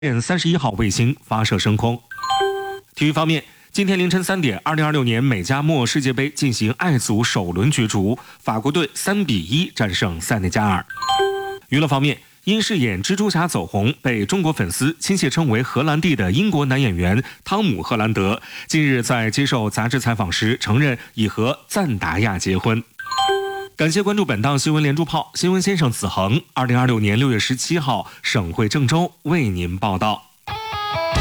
31号卫星发射升空。体育方面，今天凌晨3点，2026年美加墨世界杯进行爱组首轮角逐，法国队3-1战胜塞内加尔。娱乐方面，因饰演蜘蛛侠走红，被中国粉丝亲切称为荷兰弟的英国男演员汤姆·赫兰德，近日在接受杂志采访时承认已和赞达亚结婚。感谢关注本档新闻连珠炮，新闻先生子恒，2026年6月17号，省会郑州为您报道。